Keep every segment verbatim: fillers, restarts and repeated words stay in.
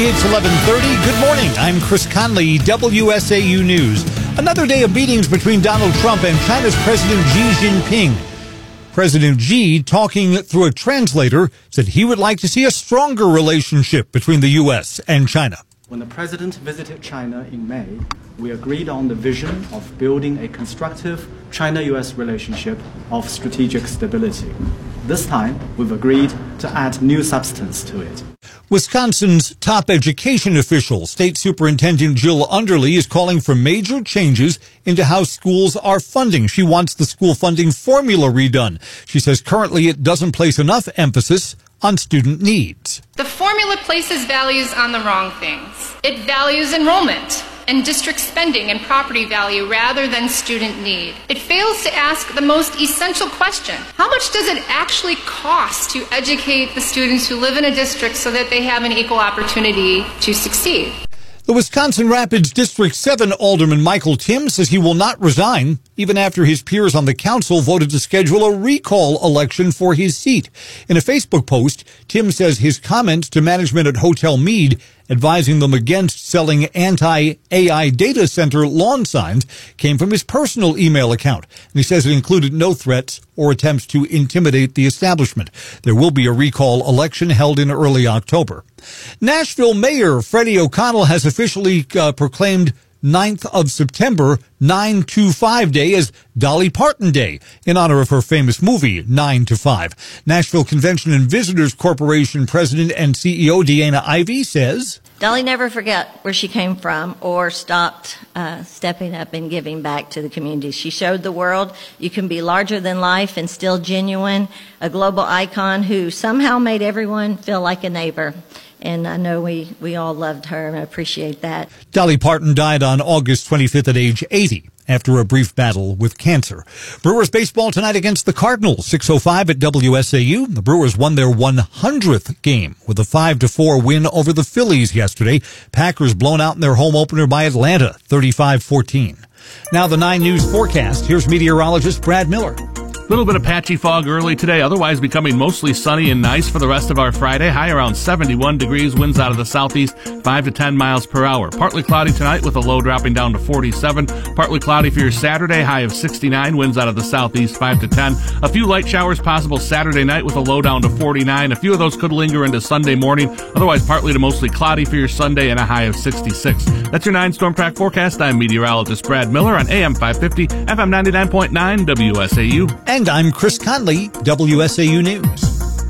It's eleven thirty. Good morning. I'm Chris Conley, W S A U News. Another day of meetings between Donald Trump and China's President Xi Jinping. President Xi, talking through a translator, said he would like to see a stronger relationship between the U S and China. When the president visited China in May, we agreed on the vision of building a constructive China-U S relationship of strategic stability. This time, we've agreed to add new substance to it. Wisconsin's top education official, State Superintendent Jill Underly, is calling for major changes into how schools are funding. She wants the school funding formula redone. She says currently it doesn't place enough emphasis on student needs. The formula places values on the wrong things. It values enrollment and district spending and property value rather than student need. It fails to ask the most essential question: how much does it actually cost to educate the students who live in a district so that they have an equal opportunity to succeed? The Wisconsin Rapids District seven Alderman Michael Timm says he will not resign, even after his peers on the council voted to schedule a recall election for his seat. In a Facebook post, Timm says his comments to management at Hotel Meade, advising them against selling anti-A I data center lawn signs, came from his personal email account. And he says it included no threats or attempts to intimidate the establishment. There will be a recall election held in early October. Nashville Mayor Freddie O'Connell has officially uh, proclaimed ninth of September, nine two five Day, as Dolly Parton Day, in honor of her famous movie, nine to five. Nashville Convention and Visitors Corporation President and C E O Deanna Ivey says, Dolly never forgot where she came from or stopped uh, stepping up and giving back to the community. She showed the world you can be larger than life and still genuine, a global icon who somehow made everyone feel like a neighbor. And I know we, we all loved her and I appreciate that. Dolly Parton died on August twenty-fifth at age eighty after a brief battle with cancer. Brewers baseball tonight against the Cardinals, six oh five at W S A U. The Brewers won their one hundredth game with a five to four win over the Phillies yesterday. Packers blown out in their home opener by Atlanta, thirty-five fourteen. Now the nine News forecast. Here's meteorologist Brad Miller. A little bit of patchy fog early today, otherwise becoming mostly sunny and nice for the rest of our Friday. High around seventy-one degrees, winds out of the southeast, five to ten miles per hour. Partly cloudy tonight with a low dropping down to forty-seven. Partly cloudy for your Saturday, high of sixty-nine, winds out of the southeast, five to ten. A few light showers possible Saturday night with a low down to forty-nine. A few of those could linger into Sunday morning, otherwise partly to mostly cloudy for your Sunday and a high of sixty-six. That's your nine Storm Track forecast. I'm meteorologist Brad Miller on A M five fifty, F M ninety-nine point nine, W S A U. And I'm Chris Conley, W S A U News.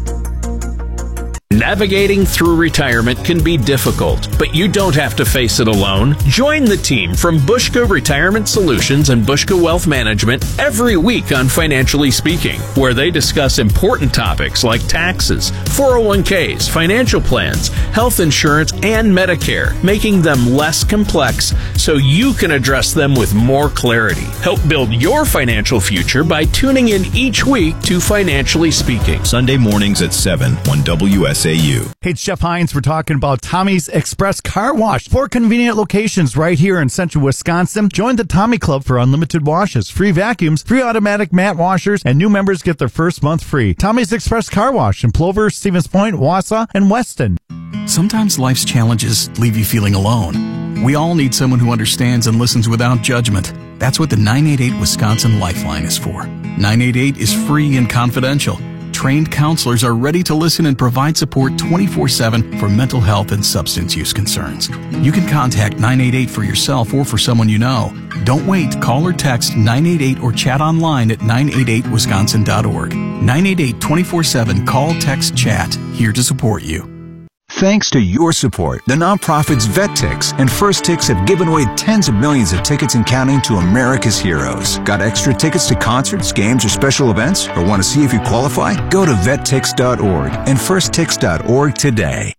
Navigating through retirement can be difficult, but you don't have to face it alone. Join the team from Bushka Retirement Solutions and Bushka Wealth Management every week on Financially Speaking, where they discuss important topics like taxes, four oh one k's, financial plans, health insurance, and Medicare, making them less complex so you can address them with more clarity. Help build your financial future by tuning in each week to Financially Speaking. Sunday mornings at seven on W S A U. Hey, it's Jeff Hines. We're talking about Tommy's Express Car Wash. Four convenient locations right here in central Wisconsin. Join the Tommy Club for unlimited washes, free vacuums, free automatic mat washers, and new members get their first month free. Tommy's Express Car Wash in Plover, Stevens Point, Wausau, and Weston. Sometimes life's challenges leave you feeling alone. We all need someone who understands and listens without judgment. That's what the nine eight eight Wisconsin Lifeline is for. nine eight eight is free and confidential. Trained counselors are ready to listen and provide support twenty-four seven for mental health and substance use concerns. You can contact nine eight eight for yourself or for someone you know. Don't wait. Call or text nine eight eight or chat online at nine eight eight wisconsin dot org. nine eight eight, twenty-four seven, call, text, chat. Here to support you. Thanks to your support, the nonprofits VetTix and First Tix have given away tens of millions of tickets and counting to America's heroes. Got extra tickets to concerts, games, or special events? Or want to see if you qualify? Go to vet tix dot org and first tix dot org today.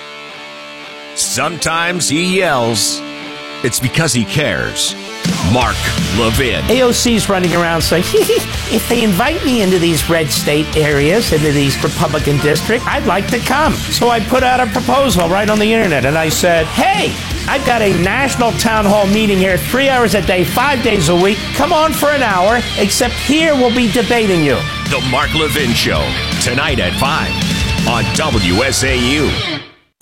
Sometimes he yells. It's because he cares. Mark Levin. A O C's running around saying, if they invite me into these red state areas, into these Republican districts, I'd like to come. So I put out a proposal right on the internet, and I said, hey, I've got a national town hall meeting here, three hours a day, five days a week. Come on for an hour, except here we'll be debating you. The Mark Levin Show, tonight at five on W S A U.